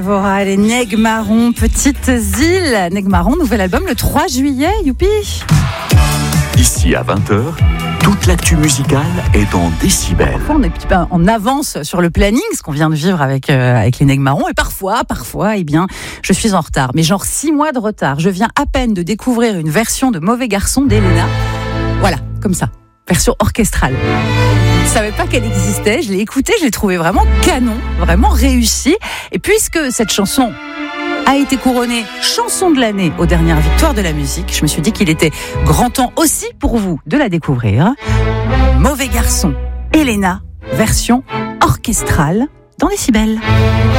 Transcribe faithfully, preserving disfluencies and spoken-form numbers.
Voilà, les Nègres Marrons, Petites Îles. Nègres Marrons, nouvel album le trois juillet, youpi. Ici à vingt heures, toute l'actu musicale est en décibels. Parfois, on est un petit peu en avance sur le planning, ce qu'on vient de vivre avec, euh, avec les Nègres Marrons. Et parfois, parfois, eh bien, je suis en retard. Mais genre six mois de retard. Je viens à peine de découvrir une version de Mauvais Garçon d'Elena. Voilà, comme ça. Version orchestrale. Je ne savais pas qu'elle existait, je l'ai écoutée, je l'ai trouvée vraiment canon, vraiment réussie. Et puisque cette chanson a été couronnée chanson de l'année aux dernières victoires de la musique, je me suis dit qu'il était grand temps aussi pour vous de la découvrir. Mauvais Garçon, Elena, version orchestrale dans Décibels.